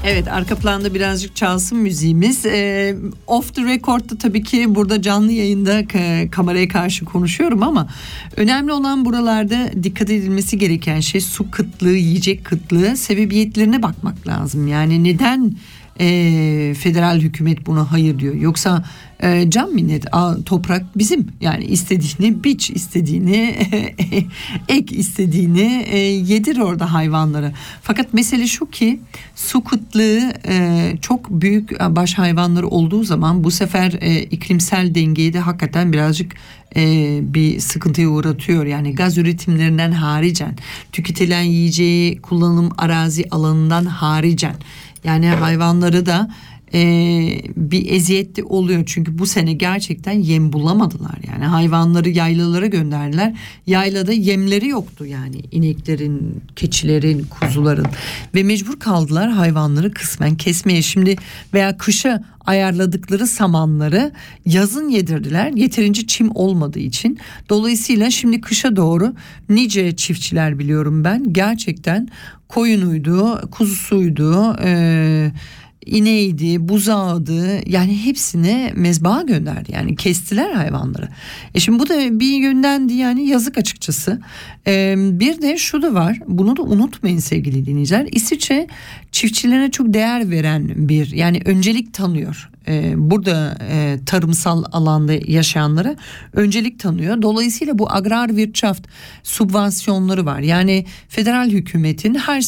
Evet, arka planda birazcık çalsın müziğimiz. Off the record'da tabii ki burada canlı yayında kameraya karşı konuşuyorum ama önemli olan buralarda dikkat edilmesi gereken şey su kıtlığı, yiyecek kıtlığı, sebebiyetlerine bakmak lazım. Yani neden federal hükümet buna hayır diyor? Yoksa can minnet, toprak bizim, yani istediğini biç, istediğini ek, istediğini yedir orada hayvanlara. Fakat mesele şu ki su kıtlığı çok büyük baş hayvanları olduğu zaman bu sefer iklimsel dengeyi de hakikaten birazcık bir sıkıntıya uğratıyor. Yani gaz üretimlerinden haricen, tüketilen yiyeceği kullanım arazi alanından haricen, yani hayvanları da bir eziyetli oluyor. Çünkü bu sene gerçekten yem bulamadılar. Yani hayvanları yaylalara gönderdiler. Yaylada yemleri yoktu, yani ineklerin, keçilerin, kuzuların, ve mecbur kaldılar hayvanları kısmen kesmeye. Şimdi veya kışa ayarladıkları samanları yazın yedirdiler, yeterince çim olmadığı için. Dolayısıyla şimdi kışa doğru nice çiftçiler biliyorum ben, gerçekten koyunuydu, kuzusuydu, ineğiydi, buzağıydı, yani hepsini mezbaha gönderdi. Yani kestiler hayvanları. Şimdi bu da bir yönden de yani yazık açıkçası. Bir de şu da var, bunu da unutmayın sevgili dinleyiciler. İsviçre çiftçilerine çok değer veren bir, yani öncelik tanıyor. Burada tarımsal alanda yaşayanlara öncelik tanıyor. Dolayısıyla bu Agrarwirtschaft subvansiyonları var. Yani federal hükümetin her